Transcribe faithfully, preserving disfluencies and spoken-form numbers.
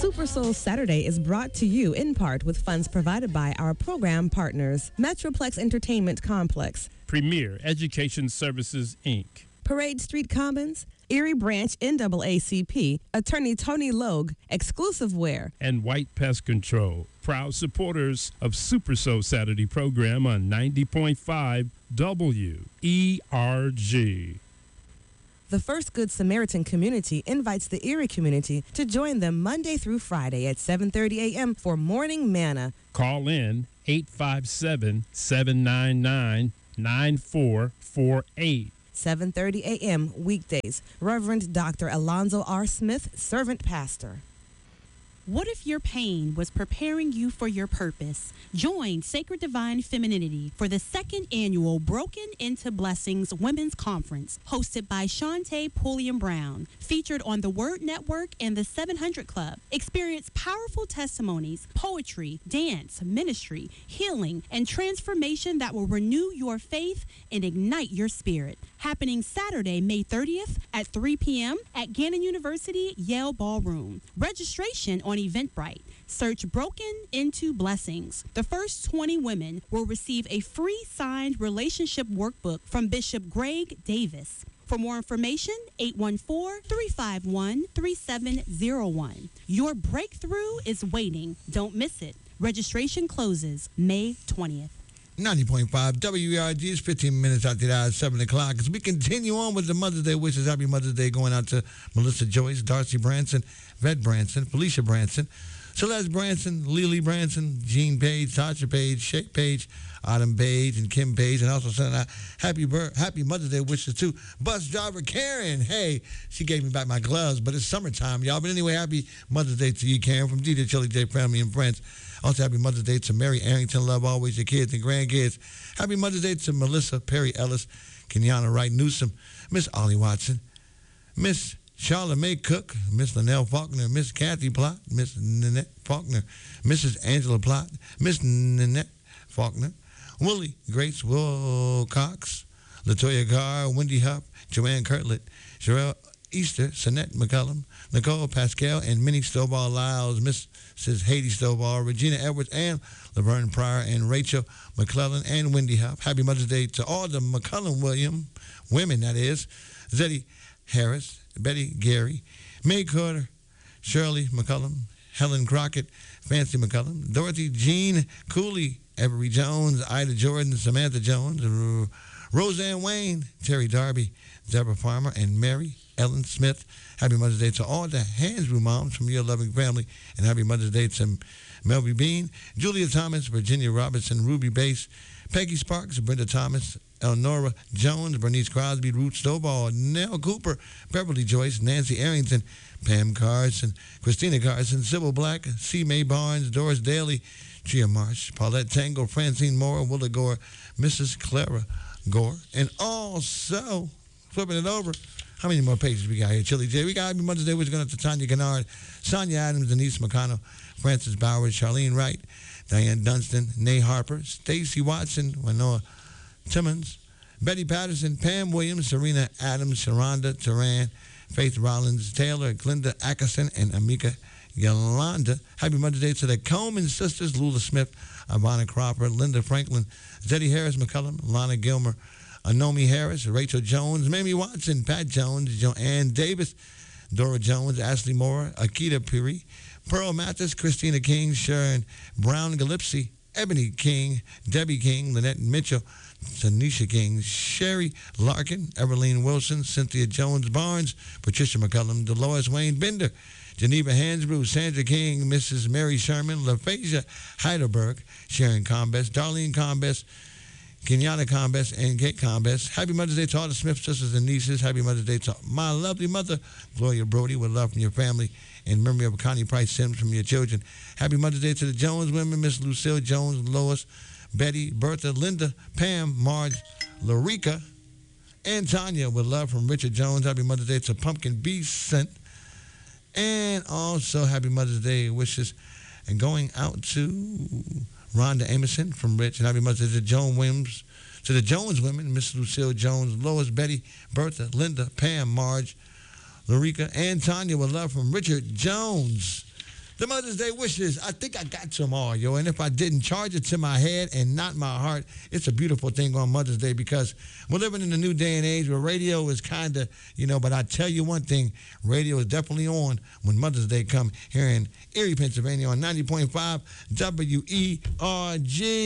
Super Soul Saturday is brought to you in part with funds provided by our program partners, Metroplex Entertainment Complex, Premier Education Services, Incorporated, Parade Street Commons, Erie Branch N double A C P, Attorney Tony Logue, Exclusive Wear, and White Pest Control, proud supporters of Super Soul Saturday program on ninety point five W E R G. The First Good Samaritan community invites the Erie community to join them Monday through Friday at seven thirty a.m. for Morning Manna. Call in eight five seven, seven nine nine, nine four four eight. seven thirty a.m. weekdays. Reverend Doctor Alonzo R. Smith, Servant Pastor. What if your pain was preparing you for your purpose? Join Sacred Divine Femininity for the second annual Broken Into Blessings Women's Conference, hosted by Shantae Pulliam Brown, featured on the Word Network and the seven hundred Club. Experience powerful testimonies, poetry, dance, ministry, healing, and transformation that will renew your faith and ignite your spirit. Happening Saturday, May thirtieth at three p.m. at Gannon University Yale Ballroom. Registration on Eventbrite. Search Broken Into Blessings. The first twenty women will receive a free signed relationship workbook from Bishop Greg Davis. For more information, eight one four, three five one, three seven zero one. Your breakthrough is waiting. Don't miss it. Registration closes May twentieth. ninety point five W E R G is fifteen minutes after the hour, seven o'clock. As we continue on with the Mother's Day wishes, happy Mother's Day going out to Melissa Joyce, Darcy Branson, Vet Branson, Felicia Branson, Celeste Branson, Lily Branson, Jean Page, Tasha Page, Shay Page, Autumn Page, and Kim Page, and also sending out happy, happy Mother's Day wishes to bus driver Karen. Hey, she gave me back my gloves, but it's summertime, y'all. But anyway, happy Mother's Day to you, Karen, from D J Chili J family and friends. Also, happy Mother's Day to Mary Arrington. Love always your kids and grandkids. Happy Mother's Day to Melissa Perry Ellis, Kenyana Wright Newsom, Miss Ollie Watson, Miss Charlotte May Cook, Miss Linnell Faulkner, Miss Kathy Plott, Miss Nanette Faulkner, Missus Angela Plott, Miss Nanette Faulkner, Willie Grace Wilcox, Latoya Carr, Wendy Huff, Joanne Kirtlet, Sherelle Easter, Sonette McCullum, Nicole Pascal, and Minnie Stovall Lyles, Missus Haiti Stovall, Regina Edwards, and Laverne Pryor, and Rachel McClellan, and Wendy Huff. Happy Mother's Day to all the McCullum William women, that is. Zeddy Harris, Betty Gary, May Carter, Shirley McCullum, Helen Crockett, Fancy McCullum, Dorothy Jean Cooley, Avery Jones, Ida Jordan, Samantha Jones, R- Roseanne Wayne, Terry Darby, Deborah Farmer, and Mary Ellen Smith. Happy Mother's Day to all the Hansbrough moms from your loving family, and happy Mother's Day to Melby Bean, Julia Thomas, Virginia Robinson, Ruby Bass, Peggy Sparks, Brenda Thomas, Elnora Jones, Bernice Crosby, Ruth Stovall, Nell Cooper, Beverly Joyce, Nancy Arrington, Pam Carson, Christina Carson, Sybil Black, C. Mae Barnes, Doris Daly, Tria Marsh, Paulette Tango, Francine Moore, Willa Gore, Missus Clara Gore, and also, flipping it over, how many more pages we got here, Chili J? We got Happy Mother's Day. We're going to Tanya Kennard, Sonia Adams, Denise McConnell, Frances Bowers, Charlene Wright, Diane Dunstan, Nay Harper, Stacy Watson, Winona Timmons, Betty Patterson, Pam Williams, Serena Adams, Sharonda Turan, Faith Rollins, Taylor, Glenda Ackerson, and Amika Yolanda. Happy Mother's Day to the Coleman sisters, Lula Smith, Ivana Crawford, Linda Franklin, Zeddy Harris McCullum, Lana Gilmer, Anomi Harris, Rachel Jones, Mamie Watson, Pat Jones, Joanne Davis, Dora Jones, Ashley Moore, Akita Piri, Pearl Mathis, Christina King, Sharon Brown Galipsy, Ebony King, Debbie King, Lynette Mitchell, Tanisha King, Sherry Larkin, Everline Wilson, Cynthia Jones Barnes, Patricia McCullum, Dolores Wayne Bender, Geneva Hansbrough, Sandra King, Missus Mary Sherman, LaPhasia Heidelberg, Sharon Combest, Darlene Combest, Kenyatta Combest, and Kate Combest. Happy Mother's Day to all the Smith sisters and nieces. Happy Mother's Day to my lovely mother, Gloria Brody, with love from your family, in memory of Connie Price Sims from your children. Happy Mother's Day to the Jones women, Miss Lucille Jones, Lois, Betty, Bertha, Linda, Pam, Marge, Larica, and Tanya, with love from Richard Jones. Happy Mother's Day to Pumpkin Beeson. And also happy Mother's Day wishes and going out to Rhonda Amerson from Rich. And happy Mother's Day to Joan Williams, to the Jones women, Miss Lucille Jones, Lois, Betty, Bertha, Linda, Pam, Marge, Larica, and Tanya, with love from Richard Jones. The Mother's Day wishes, I think I got them all, yo. And if I didn't, charge it to my head and not my heart. It's a beautiful thing on Mother's Day because we're living in a new day and age where radio is kind of, you know, but I tell you one thing, radio is definitely on when Mother's Day come here in Erie, Pennsylvania on ninety point five W E R G.